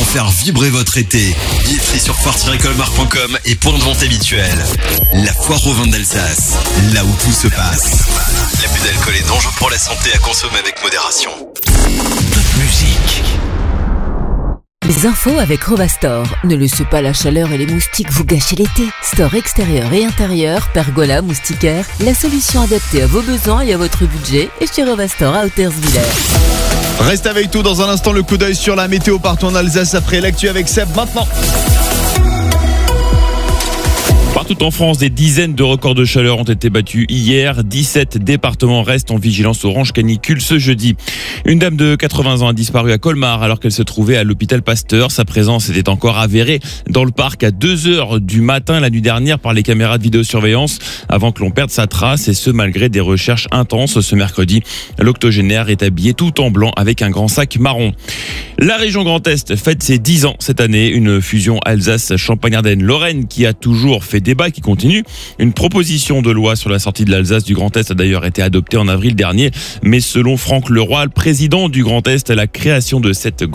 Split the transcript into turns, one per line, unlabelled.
faire vibrer votre été. Billetterie sur foire-colmar.com et point de vente habituel. La foire au vin d'Alsace, là où tout se passe. L'abus d'alcool est dangereux pour la santé, à consommer avec modération. Toute musique.
Les infos avec Rovastor. Ne laissez pas la chaleur et les moustiques vous gâcher l'été. Store extérieur et intérieur, pergola, moustiquaire, la solution adaptée à vos besoins et à votre budget est chez Rovastor à Hauterswiller.
Reste avec nous dans un instant, le coup d'œil sur la météo partout en Alsace après l'actu avec Seb maintenant.
Partout en France, des dizaines de records de chaleur ont été battus hier. 17 départements restent en vigilance orange canicule ce jeudi. Une dame de 80 ans a disparu à Colmar alors qu'elle se trouvait à l'hôpital Pasteur. Sa présence était encore avérée dans le parc à 2h du matin la nuit dernière par les caméras de vidéosurveillance avant que l'on perde sa trace, et ce malgré des recherches intenses. Ce mercredi, l'octogénaire est habillé tout en blanc avec un grand sac marron. La région Grand Est fête ses 10 ans cette année. Une fusion Alsace-Champagne-Ardenne-Lorraine qui a toujours fait débat, qui continue. Une proposition de loi sur la sortie de l'Alsace du Grand Est a d'ailleurs été adoptée en avril dernier. Mais selon Franck Leroy, le président du Grand Est, la création de cette grande